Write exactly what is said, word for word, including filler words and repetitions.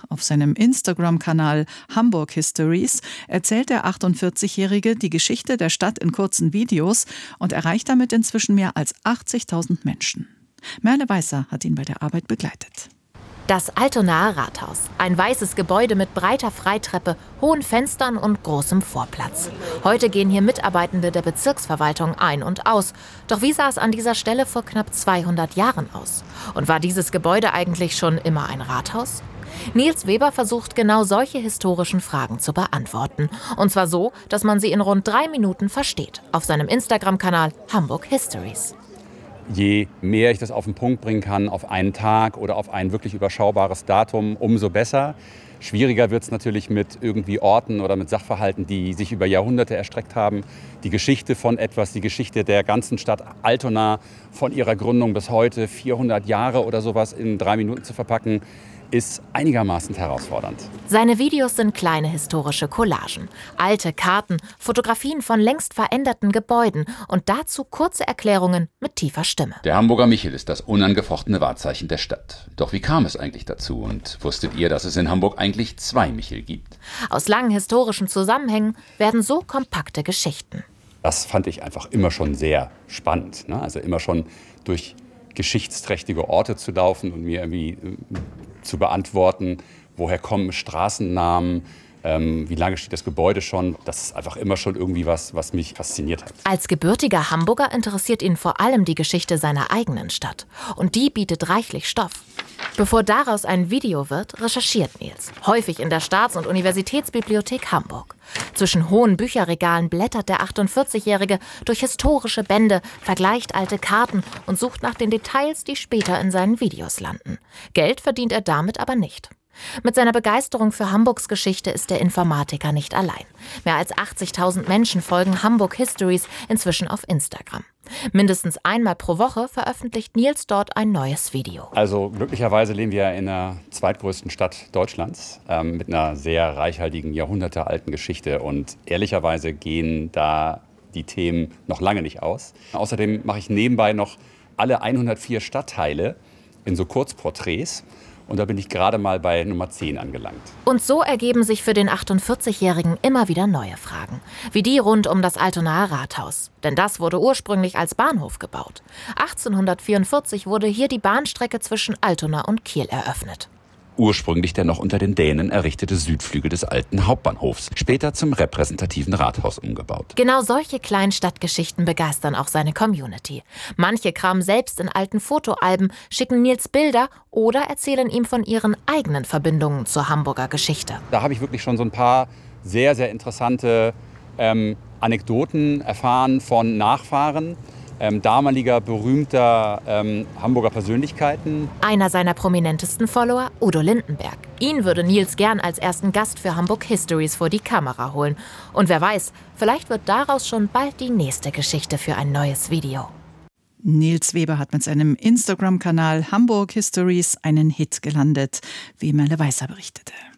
Auf seinem Instagram-Kanal Hamburg Histories erzählt der achtundvierzigjährige die Geschichte der Stadt in kurzen Videos und erreicht damit inzwischen mehr als achtzigtausend Menschen. Merle Weißer hat ihn bei der Arbeit begleitet. Das Altonaer Rathaus. Ein weißes Gebäude mit breiter Freitreppe, hohen Fenstern und großem Vorplatz. Heute gehen hier Mitarbeitende der Bezirksverwaltung ein und aus. Doch wie sah es an dieser Stelle vor knapp zweihundert Jahren aus? Und war dieses Gebäude eigentlich schon immer ein Rathaus? Nils Weber versucht genau solche historischen Fragen zu beantworten. Und zwar so, dass man sie in rund drei Minuten versteht. Auf seinem Instagram-Kanal Hamburg Histories. Je mehr ich das auf den Punkt bringen kann, auf einen Tag oder auf ein wirklich überschaubares Datum, umso besser. Schwieriger wird es natürlich mit irgendwie Orten oder mit Sachverhalten, die sich über Jahrhunderte erstreckt haben. Die Geschichte von etwas, die Geschichte der ganzen Stadt Altona, von ihrer Gründung bis heute, vierhundert Jahre oder sowas in drei Minuten zu verpacken, ist einigermaßen herausfordernd. Seine Videos sind kleine historische Collagen, alte Karten, Fotografien von längst veränderten Gebäuden und dazu kurze Erklärungen mit tiefer Stimme. Der Hamburger Michel ist das unangefochtene Wahrzeichen der Stadt. Doch wie kam es eigentlich dazu? Und wusstet ihr, dass es in Hamburg eigentlich zwei Michel gibt? Aus langen historischen Zusammenhängen werden so kompakte Geschichten. Das fand ich einfach immer schon sehr spannend, ne? Also immer schon durch geschichtsträchtige Orte zu laufen und mir irgendwie äh, zu beantworten, woher kommen Straßennamen, ähm, wie lange steht das Gebäude schon. Das ist einfach immer schon irgendwie was, was mich fasziniert hat. Als gebürtiger Hamburger interessiert ihn vor allem die Geschichte seiner eigenen Stadt. Und die bietet reichlich Stoff. Bevor daraus ein Video wird, recherchiert Nils. Häufig in der Staats- und Universitätsbibliothek Hamburg. Zwischen hohen Bücherregalen blättert der achtundvierzigjährige durch historische Bände, vergleicht alte Karten und sucht nach den Details, die später in seinen Videos landen. Geld verdient er damit aber nicht. Mit seiner Begeisterung für Hamburgs Geschichte ist der Informatiker nicht allein. Mehr als achtzigtausend Menschen folgen Hamburg Histories inzwischen auf Instagram. Mindestens einmal pro Woche veröffentlicht Nils dort ein neues Video. Also glücklicherweise leben wir in der zweitgrößten Stadt Deutschlands ähm, mit einer sehr reichhaltigen, jahrhundertealten Geschichte. Und ehrlicherweise gehen da die Themen noch lange nicht aus. Außerdem mache ich nebenbei noch alle hundertvier Stadtteile in so Kurzporträts. Und da bin ich gerade mal bei Nummer zehn angelangt. Und so ergeben sich für den achtundvierzigjährigen immer wieder neue Fragen. Wie die rund um das Altonaer Rathaus. Denn das wurde ursprünglich als Bahnhof gebaut. achtzehnhundertvierundvierzig wurde hier die Bahnstrecke zwischen Altona und Kiel eröffnet. Ursprünglich der noch unter den Dänen errichtete Südflügel des alten Hauptbahnhofs, später zum repräsentativen Rathaus umgebaut. Genau solche Kleinstadtgeschichten begeistern auch seine Community. Manche kramen selbst in alten Fotoalben, schicken Nils Bilder oder erzählen ihm von ihren eigenen Verbindungen zur Hamburger Geschichte. Da habe ich wirklich schon so ein paar sehr, sehr interessante ähm, Anekdoten erfahren von Nachfahren. Ähm, damaliger berühmter ähm, Hamburger Persönlichkeiten. Einer seiner prominentesten Follower, Udo Lindenberg. Ihn würde Nils gern als ersten Gast für Hamburg Histories vor die Kamera holen. Und wer weiß, vielleicht wird daraus schon bald die nächste Geschichte für ein neues Video. Nils Weber hat mit seinem Instagram-Kanal Hamburg Histories einen Hit gelandet, wie Merle Weißer berichtete.